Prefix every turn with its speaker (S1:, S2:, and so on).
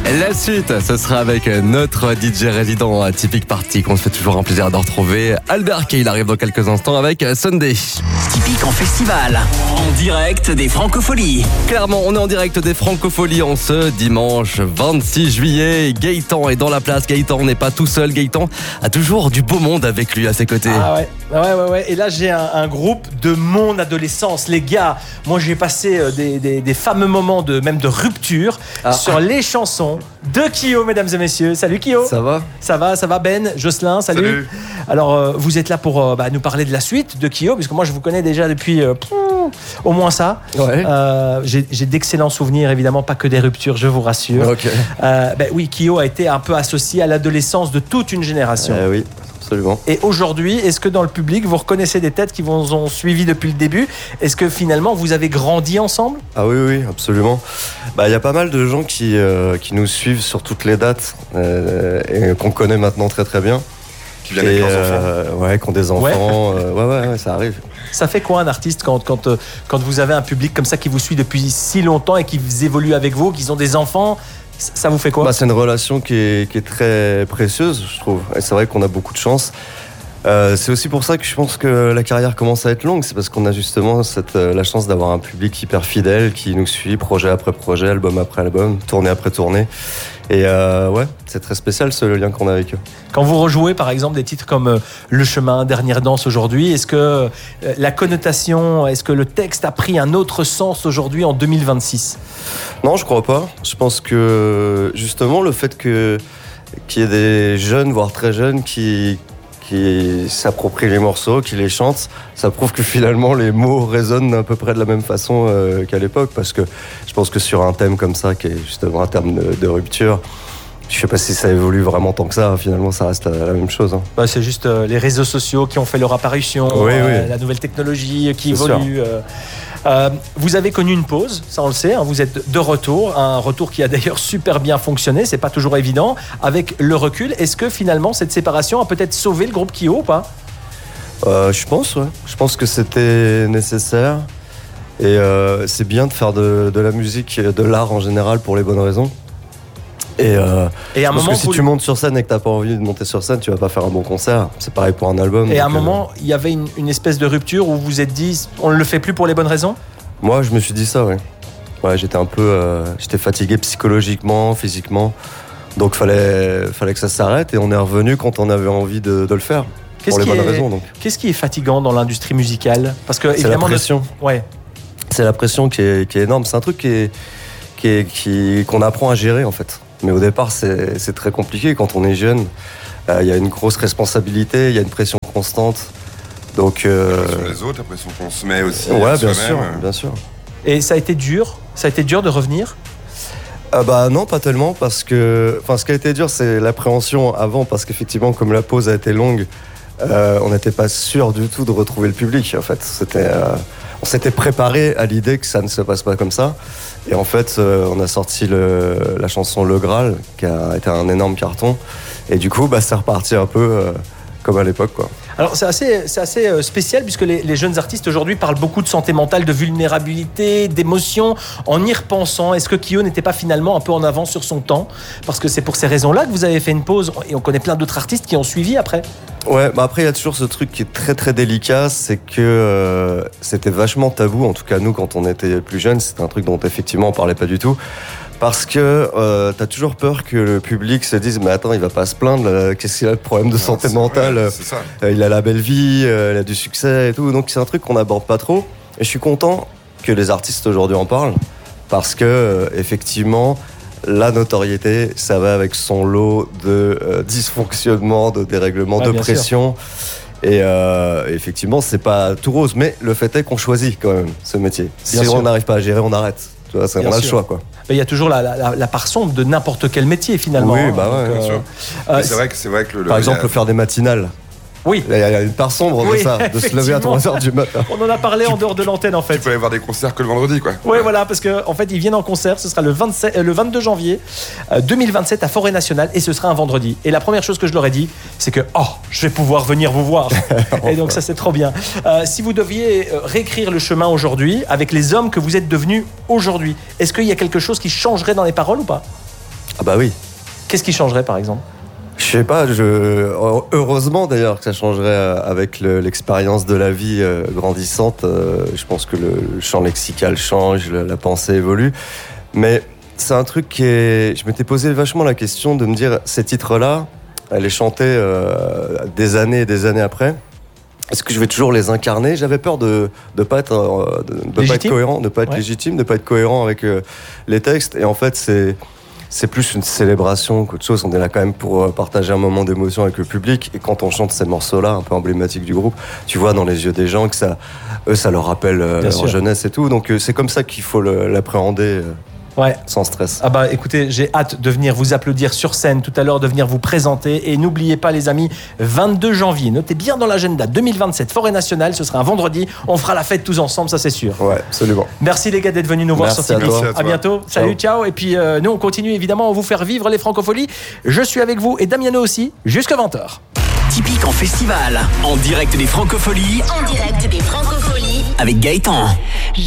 S1: La suite, ce sera avec notre DJ résident à Typique Party, qu'on se fait toujours un plaisir de retrouver. Albert Kay, il arrive dans quelques instants avec Sunday.
S2: Typique en festival, en direct des Francopholies.
S1: Clairement, on est en direct des Francopholies en ce dimanche 26 juillet. Gaëtan est dans la place. Gaëtan n'est pas tout seul. Gaëtan a toujours du beau monde avec lui à ses côtés.
S3: Ah ouais. Et là, j'ai un groupe de mon adolescence. Les gars, moi, j'ai passé des fameux moments de rupture sur les chansons de Kyo, mesdames et messieurs. Salut Kyo.
S1: Ça va ?
S3: Ça va Ben, Jocelyn, salut. Alors, vous êtes là pour nous parler de la suite de Kyo, puisque moi, je vous connais déjà depuis au moins ça.
S1: Ouais.
S3: J'ai d'excellents souvenirs, évidemment, pas que des ruptures, je vous rassure.
S1: Ok.
S3: Oui, Kyo a été un peu associé à l'adolescence de toute une génération.
S1: Oui. Absolument.
S3: Et aujourd'hui, est-ce que dans le public, vous reconnaissez des têtes qui vous ont suivi depuis le début ? Est-ce que finalement, vous avez grandi ensemble ?
S4: Ah oui, absolument. Il y a pas mal de gens qui nous suivent sur toutes les dates et qu'on connaît maintenant très très bien.
S5: Qui viennent avec leurs enfants.
S4: Qui ont des enfants. Ouais, ça arrive.
S3: Ça fait quoi un artiste quand vous avez un public comme ça qui vous suit depuis si longtemps et qui évolue avec vous, qu'ils ont des enfants ? Ça vous fait quoi ?
S4: C'est une relation qui est très précieuse, je trouve. Et c'est vrai qu'on a beaucoup de chance. C'est aussi pour ça que je pense que la carrière commence à être longue. C'est parce qu'on a justement la chance d'avoir un public hyper fidèle qui nous suit projet après projet, album après album, tournée après tournée. Et c'est très spécial ce lien qu'on a avec eux.
S3: Quand vous rejouez par exemple des titres comme Le Chemin, Dernière Danse aujourd'hui, est-ce que la connotation, est-ce que le texte a pris un autre sens aujourd'hui en 2026 ?
S4: Non, je crois pas. Je pense que justement le fait qu'il y ait des jeunes, voire très jeunes, qui s'approprient les morceaux, qui les chantent, ça prouve que finalement les mots résonnent à peu près de la même façon qu'à l'époque, parce que je pense que sur un thème comme ça, qui est justement un terme de rupture, je sais pas si ça évolue vraiment tant que ça, finalement ça reste la même chose.
S3: C'est juste les réseaux sociaux qui ont fait leur apparition, la nouvelle technologie qui évolue. Vous avez connu une pause, ça on le sait, vous êtes de retour, un retour qui a d'ailleurs super bien fonctionné, c'est pas toujours évident. Avec le recul, est-ce que finalement cette séparation a peut-être sauvé le groupe Kyo ou pas ?
S4: Je pense que c'était nécessaire et c'est bien de faire de la musique, de l'art en général pour les bonnes raisons. Et à un moment, si tu montes sur scène et que t'as pas envie de monter sur scène, tu vas pas faire un bon concert. C'est pareil pour un album.
S3: Et à un moment, il y avait une espèce de rupture où vous vous êtes dit, on ne le fait plus pour les bonnes raisons ?
S4: Moi, je me suis dit ça, oui. Ouais, j'étais un peu, j'étais fatigué psychologiquement, physiquement, donc fallait que ça s'arrête. Et on est revenu quand on avait envie de le faire. Pour les bonnes raisons, donc.
S3: Qu'est-ce qui est fatigant dans l'industrie musicale ? Parce que
S4: c'est évidemment la pression.
S3: Ouais.
S4: C'est la pression qui est énorme. C'est un truc qu'on apprend à gérer en fait. Mais au départ, c'est très compliqué. Quand on est jeune, il y a une grosse responsabilité, il y a une pression constante. Donc,
S5: la pression des autres, la pression qu'on se met aussi.
S4: Ouais, bien sûr.
S3: Et ça a été dur de revenir ?
S4: Non, pas tellement, parce que ce qui a été dur, c'est l'appréhension avant, parce qu'effectivement, comme la pause a été longue, on n'était pas sûr du tout de retrouver le public. En fait, on s'était préparé à l'idée que ça ne se passe pas comme ça. Et en fait, on a sorti la chanson Le Graal, qui a été un énorme carton. Et du coup, c'est reparti un peu comme à l'époque, quoi.
S3: Alors c'est assez spécial puisque les jeunes artistes aujourd'hui parlent beaucoup de santé mentale, de vulnérabilité, d'émotion. En y repensant, est-ce que Kyo n'était pas finalement un peu en avance sur son temps ? Parce que c'est pour ces raisons-là que vous avez fait une pause et on connaît plein d'autres artistes qui ont suivi après.
S4: Ouais, après il y a toujours ce truc qui est très très délicat, c'est que c'était vachement tabou, en tout cas nous quand on était plus jeunes, c'était un truc dont effectivement on parlait pas du tout. Parce que t'as toujours peur que le public se dise mais attends, il va pas se plaindre, qu'est-ce qu'il a, le problème de santé mentale, il a la belle vie, il a du succès et tout, donc c'est un truc qu'on n'aborde pas trop. Et je suis content que les artistes aujourd'hui en parlent, parce que effectivement la notoriété, ça va avec son lot de dysfonctionnements, de dérèglements, de pression. Et effectivement, c'est pas tout rose, mais le fait est qu'on choisit quand même ce métier. Si on n'arrive pas à gérer, on arrête. Tu vois, on a le choix, quoi.
S3: Il y a toujours la part sombre de n'importe quel métier finalement.
S4: Oui, bien sûr.
S5: C'est vrai que
S4: par exemple, faire des matinales.
S3: Oui.
S4: Il y a une part sombre de ça, de se lever à 3h du matin.
S3: On en a parlé en dehors de l'antenne en fait.
S5: Tu peux aller voir des concerts que le vendredi, quoi.
S3: Oui, voilà, parce qu'en fait, ils viennent en concert, ce sera le 22 janvier 2027 à Forêt Nationale et ce sera un vendredi. Et la première chose que je leur ai dit, c'est que je vais pouvoir venir vous voir. Et donc ça, c'est trop bien. Si vous deviez réécrire le chemin aujourd'hui avec les hommes que vous êtes devenus aujourd'hui, est-ce qu'il y a quelque chose qui changerait dans les paroles ou pas ?
S4: Ah bah oui.
S3: Qu'est-ce qui changerait par exemple ?
S4: Je sais pas, heureusement d'ailleurs que ça changerait avec l'expérience de la vie grandissante. Je pense que le champ lexical change, la pensée évolue. Mais c'est un truc je m'étais posé vachement la question de me dire, ces titres-là, elle est chantée des années et des années après. Est-ce que je vais toujours les incarner ? J'avais peur de pas être cohérent, de pas être légitime, de pas être cohérent avec les textes. Et en fait, c'est plus une célébration qu'autre chose. On est là quand même pour partager un moment d'émotion avec le public. Et quand on chante ces morceaux-là, un peu emblématiques du groupe, tu vois dans les yeux des gens que ça leur rappelle leur jeunesse et tout. Donc c'est comme ça qu'il faut l'appréhender. Ouais. Sans stress.
S3: Ah bah écoutez, j'ai hâte de venir vous applaudir sur scène tout à l'heure, de venir vous présenter. Et n'oubliez pas les amis, 22 janvier, notez bien dans l'agenda 2027, Forêt Nationale, ce sera un vendredi. On fera la fête tous ensemble, ça c'est sûr.
S4: Ouais, absolument.
S3: Merci les gars d'être venus nous voir sur Tipeee.
S5: À
S3: bientôt. Salut, ciao. Et puis nous on continue évidemment à vous faire vivre les Francopholies. Je suis avec vous et Damiano aussi, jusqu'à 20h.
S2: Typique en festival, en direct des Francopholies.
S6: En direct des Francopholies.
S2: Avec Gaëtan.